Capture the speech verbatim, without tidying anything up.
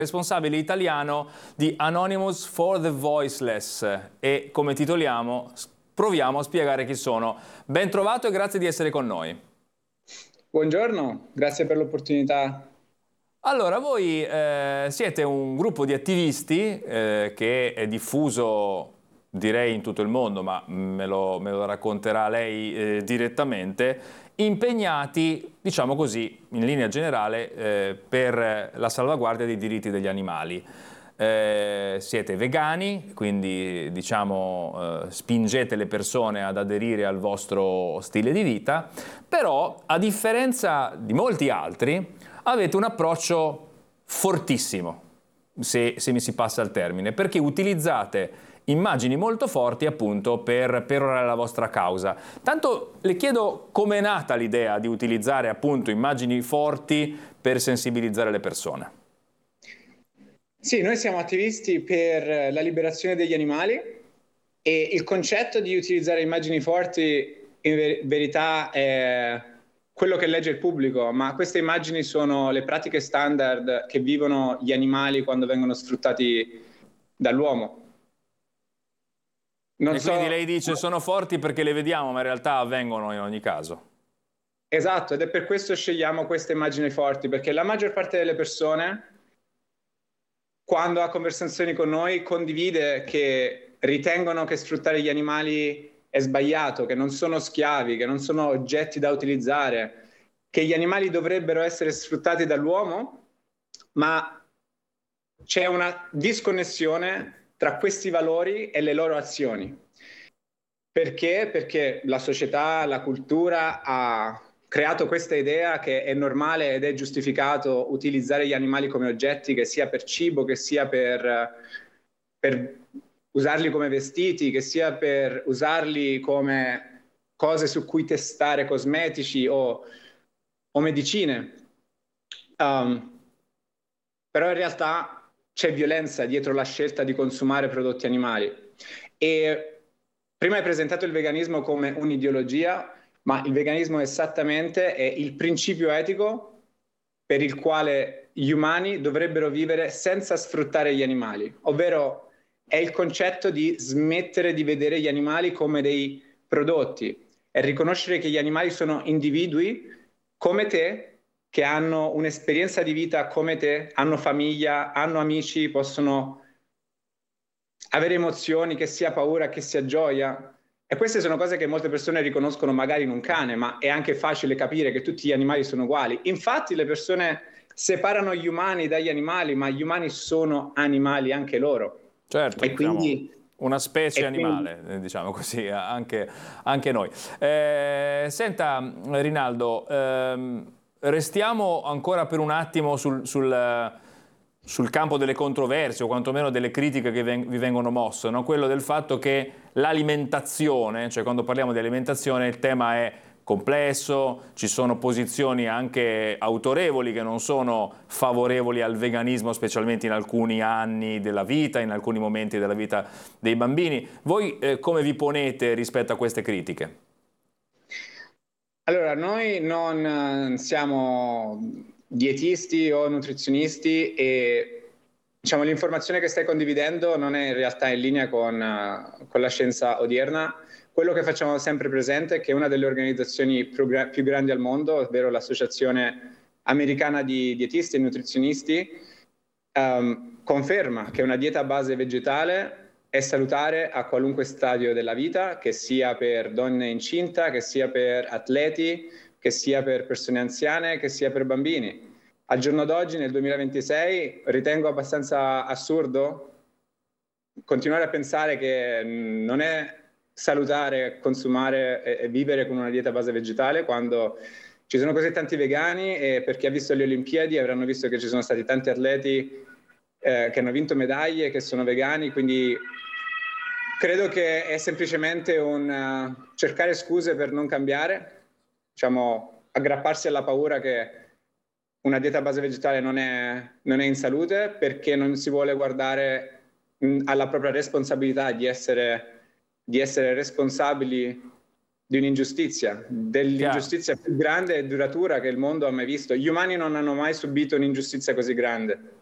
responsabile italiano di Anonymous for the Voiceless, e come titoliamo proviamo a spiegare chi sono. Ben trovato e grazie di essere con noi. Buongiorno, grazie per l'opportunità. Allora, voi eh, siete un gruppo di attivisti eh, che è diffuso, direi, in tutto il mondo, ma me lo, me lo racconterà lei eh, direttamente, impegnati, diciamo così, in linea generale, eh, per la salvaguardia dei diritti degli animali. Eh, siete vegani, quindi diciamo eh, spingete le persone ad aderire al vostro stile di vita, però a differenza di molti altri avete un approccio fortissimo, se, se mi si passa il termine, perché utilizzate immagini molto forti appunto per perorare la vostra causa. Tanto le chiedo com'è nata l'idea di utilizzare appunto immagini forti per sensibilizzare le persone. Sì, noi siamo attivisti per la liberazione degli animali e il concetto di utilizzare immagini forti in ver- verità è quello che legge il pubblico, ma queste immagini sono le pratiche standard che vivono gli animali quando vengono sfruttati dall'uomo. Non e so... quindi lei dice sono forti perché le vediamo, ma in realtà avvengono in ogni caso. Esatto, ed è per questo scegliamo queste immagini forti, perché la maggior parte delle persone, quando ha conversazioni con noi, condivide che ritengono che sfruttare gli animali è sbagliato, che non sono schiavi, che non sono oggetti da utilizzare, che gli animali dovrebbero essere sfruttati dall'uomo, ma c'è una disconnessione tra questi valori e le loro azioni. Perché? Perché la società, la cultura ha creato questa idea che è normale ed è giustificato utilizzare gli animali come oggetti, che sia per cibo, che sia per, per usarli come vestiti, che sia per usarli come cose su cui testare cosmetici o, o medicine. Um, però in realtà c'è violenza dietro la scelta di consumare prodotti animali. E prima hai presentato il veganismo come un'ideologia, ma il veganismo esattamente è il principio etico per il quale gli umani dovrebbero vivere senza sfruttare gli animali, ovvero è il concetto di smettere di vedere gli animali come dei prodotti e riconoscere che gli animali sono individui come te, che hanno un'esperienza di vita come te, hanno famiglia, hanno amici, possono avere emozioni, che sia paura, che sia gioia. E queste sono cose che molte persone riconoscono magari in un cane, ma è anche facile capire che tutti gli animali sono uguali. Infatti le persone separano gli umani dagli animali, ma gli umani sono animali anche loro. Certo, e quindi, siamo una specie e animale, quindi... diciamo così, anche, anche noi. Eh, senta Rinaldo, ehm, restiamo ancora per un attimo sul, sul, sul campo delle controversie o quantomeno delle critiche che ven- vi vengono mosse, no? Quello del fatto che l'alimentazione, cioè quando parliamo di alimentazione il tema è complesso, ci sono posizioni anche autorevoli che non sono favorevoli al veganismo, specialmente in alcuni anni della vita, in alcuni momenti della vita dei bambini. Voi eh, come vi ponete rispetto a queste critiche? Allora, noi non siamo dietisti o nutrizionisti e diciamo, l'informazione che stai condividendo non è in realtà in linea con, uh, con la scienza odierna. Quello che facciamo sempre presente è che una delle organizzazioni più, gra- più grandi al mondo, ovvero l'Associazione Americana di Dietisti e Nutrizionisti, um, conferma che una dieta a base vegetale è salutare a qualunque stadio della vita, che sia per donne incinta, che sia per atleti, che sia per persone anziane, che sia per bambini. Al giorno d'oggi, nel duemilaventisei, ritengo abbastanza assurdo continuare a pensare che non è salutare, consumare e, e vivere con una dieta a base vegetale quando ci sono così tanti vegani, e per chi ha visto le Olimpiadi avranno visto che ci sono stati tanti atleti eh, che hanno vinto medaglie, che sono vegani, quindi credo che è semplicemente un uh, cercare scuse per non cambiare, diciamo aggrapparsi alla paura che una dieta a base vegetale non è, non è in salute, perché non si vuole guardare mh, alla propria responsabilità di essere, di essere responsabili di un'ingiustizia, dell'ingiustizia più grande e duratura che il mondo ha mai visto. Gli umani non hanno mai subito un'ingiustizia così grande.